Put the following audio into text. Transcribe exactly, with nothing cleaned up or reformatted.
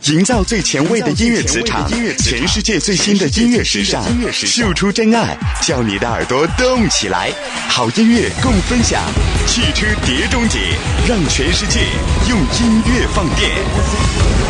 营造最前卫的音乐磁场，全世界最新的音乐时尚，秀出真爱，叫你的耳朵动起来。好音乐共分享，汽车碟中谍，让全世界用音乐放电。